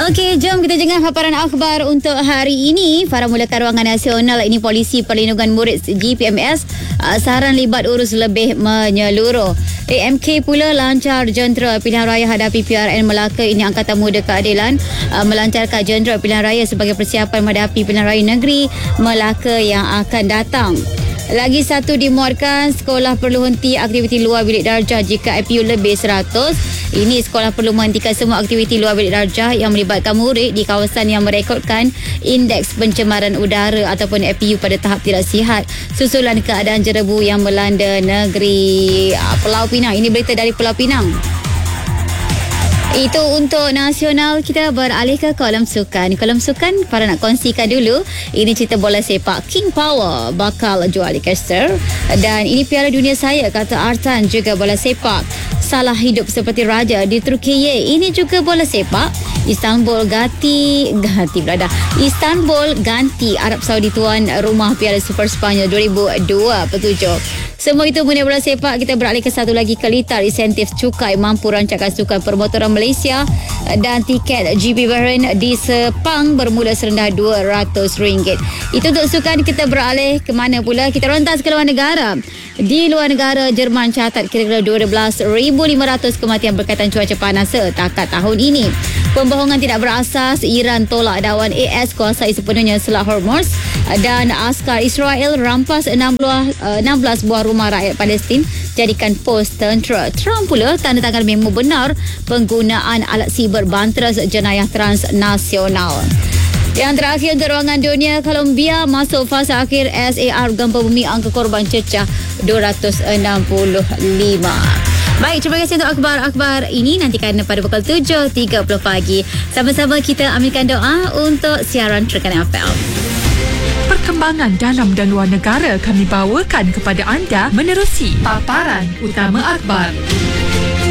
Okey, jom kita dengar paparan akhbar untuk hari ini. Para Mulakan Ruangan Nasional ini Polisi Perlindungan Murid GPMS saran libat urus lebih menyeluruh. AMK pula lancar jentera pilihan raya hadapi PRN Melaka. Ini Angkatan Muda Keadilan melancarkan jentera pilihan raya sebagai persiapan menghadapi pilihan raya negeri Melaka yang akan datang. Lagi satu dimuatkan, sekolah perlu henti aktiviti luar bilik darjah jika IPU lebih 100. Ini sekolah perlu menghentikan semua aktiviti luar bilik darjah yang melibatkan murid di kawasan yang merekodkan indeks pencemaran udara ataupun IPU pada tahap tidak sihat susulan keadaan jerebu yang melanda negeri Pulau Pinang. Ini berita dari Pulau Pinang. Itu untuk nasional. Kita beralih ke kolam sukan. Kolam sukan, para nak kongsikan dulu. Ini cerita bola sepak. King Power bakal jual di caster. Dan ini Piala Dunia saya, kata Artan. Juga bola sepak. Salah hidup seperti raja di Turkiye. Ini juga bola sepak. Istanbul ganti Arab Saudi tuan rumah Piala Super Spanyol 2027. Semua itu mengenai bola sepak. Kita beralih ke satu lagi, Kelita insentif cukai mampu rancangkan sukan permotoran Malaysia dan tiket GP Bahrain di Sepang bermula serendah RM200. Itu untuk sukan. Kita beralih ke mana pula? Kita rentas ke luar negara. Di luar negara, Jerman catat kira-kira 12,500 kematian berkaitan cuaca panas setakat tahun ini. Pembohongan tidak berasas. Iran tolak dakwaan AS kuasai sepenuhnya Selat Hormuz. Dan askar Israel rampas 16 buah rumah rakyat Palestin jadikan pos tentera. Trump pula tanda tangan memo benar penggunaan alat siber banteras jenayah transnasional. Yang terakhir untuk ruangan dunia, Colombia masuk fasa akhir SAR gempa bumi, angka korban cecah 265. Baik, terima kasih untuk akhbar-akhbar ini. Nantikan pada pukul 7.30 pagi. Sama-sama kita aminkan doa untuk siaran Trengganu FM. Perkembangan dalam dan luar negara kami bawakan kepada anda menerusi paparan utama akhbar.